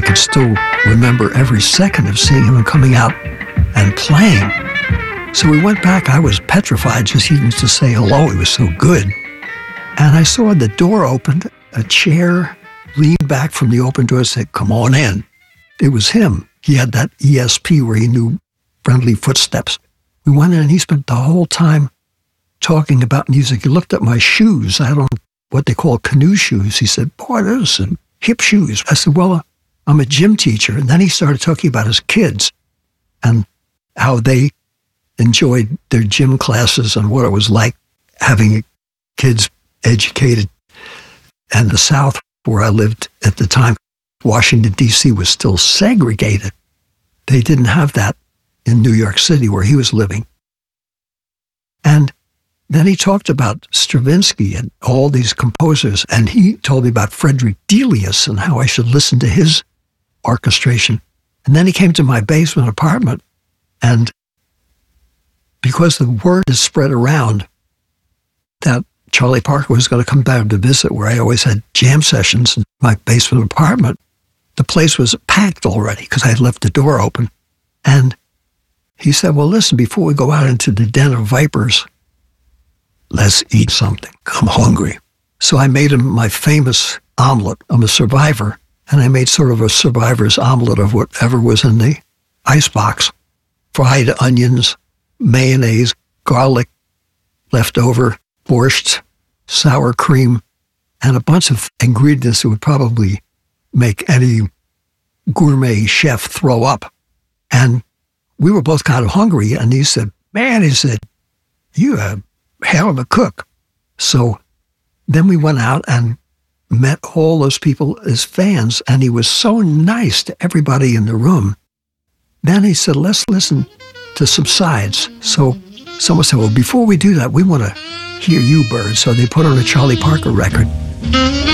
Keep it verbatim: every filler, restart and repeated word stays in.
could still remember every second of seeing him coming out and playing. So we went back. I was petrified just even to say hello. He was so good. And I saw the door opened, a chair leaned back from the open door and said, "Come on in." It was him. He had that E S P where he knew friendly footsteps. We went in and he spent the whole time talking about music. He looked at my shoes. I had on what they call canoe shoes. He said, "Boy, those are some hip shoes." I said, "Well, I'm a gym teacher." And then he started talking about his kids and how they enjoyed their gym classes and what it was like having kids educated. And the South, where I lived at the time, Washington, D C was still segregated. They didn't have that in New York City where he was living. And then he talked about Stravinsky and all these composers, and he told me about Frederick Delius and how I should listen to his orchestration. And then he came to my basement apartment, and because the word is spread around that Charlie Parker was going to come down to visit, where I always had jam sessions in my basement apartment, the place was packed already because I had left the door open. And he said, "Well, listen, before we go out into the den of vipers, let's eat something. I'm hungry." So I made him my famous omelet. I'm a survivor, and I made sort of a survivor's omelet of whatever was in the icebox. Fried onions, mayonnaise, garlic, leftover borscht, sour cream, and a bunch of ingredients that would probably make any gourmet chef throw up. And we were both kind of hungry, and he said, "Man," he said, "you're a hell of a cook." So then we went out and met all those people as fans, and he was so nice to everybody in the room. Then he said, "Let's listen to some sides." So someone said, "Well, before we do that, we want to hear you, Bird." So they put on a Charlie Parker record.